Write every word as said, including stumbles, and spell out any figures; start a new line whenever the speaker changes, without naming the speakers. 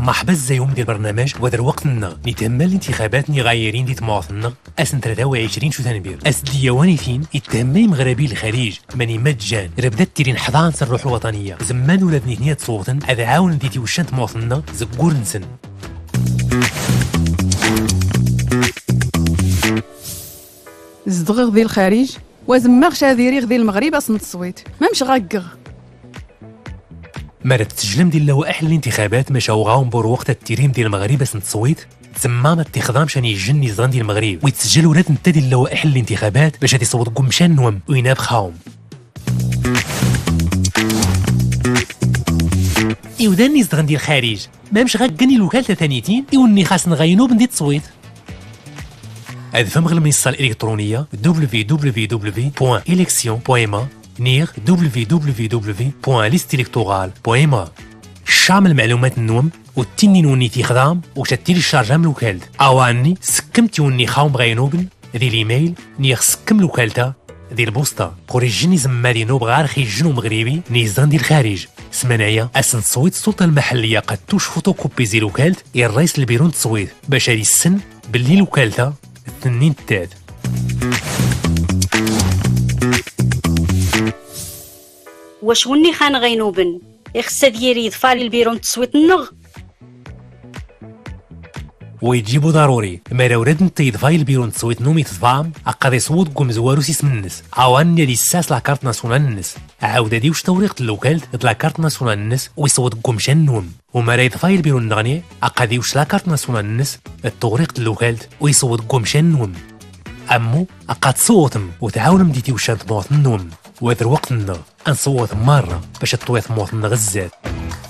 مرحبا الزيوم ديال البرنامج وهذا الوقت لنا نتهمى الانتخابات ني غايرين ديال مواطننا اسن ثلاثة وعشرين شو تنبير اس ديوانيتين يتهمى مغربي الخليج ماني مجان ربدات تيرين حضان الروح الوطنيه زمان ولاد نيتنيات صوتن هذا عاون ديتي وشانت مواطننا زكور نسن
زدغ ذي الخارج وزمغ شاديري غذي المغرب اصن التصويت ما مش غاقغ
مرات تسجلم ديال لوائح الانتخابات مشاو غاهم بور وقت التيريم ديال المغرب باش نتصويت تسمى ما اتخاذ شان يجن يزغن ديال المغرب ويتسجل ولاد نتا ديال لوائح الانتخابات باش يصوت قمشان نوم وينابخاهم يوداني زغن ديال الخارج ما مش غاكني الوكاله ثانيتين يوني خاص نغينو بندي تصويت هذا فهم غير المنصه الالكترونيه دبليو دبليو دبليو بوان إليكسيون بوان إم إيه نير دبليو دبليو دبليو بوان ليست إلكتورال بوان إم إيه شامل المعلومات النوم والتنين وني تيخدام وشتيلي الشارجه من الوكالة اواني سكمت وني خاوم غينوبن ذي الايميل ني سكم الوكالة ذي البوسطه كوريجيني زما دي نوب غار خيجنو مغربي نيزان ديال الخارج سمنايا اسن تصويت السلطه المحليه قد توش فوتوكوبي زي الوكالة الرئيس البيرون تصويت باش هادي السن باللي الوكالة التنين التاد
واش وني خان غينوبن يخص ديالي يضفالي البيرون تصويت النغ
ويجيبو ضروري ما راه وراد نتا يضفاي البيرون تصويت نومي تضفام عقد يصوت قوم زوارو اسم الناس عوان ديال الساس لا كارت ناسيونال الناس عاود هادي واش توريقه الوكالة لا كارت ناسيونال الناس ويصوت قوم شان نوم وما راه يضفاي البيرون نغني عقد واش لا كارت ناسيونال الناس التوريقه الوكالة ويصوت قوم شان نوم امو عقد صوتم وتعاون مديتي وشان مواطن نوم وهذا الوقت لنا نصوت مره باش الطويت مواطن غزات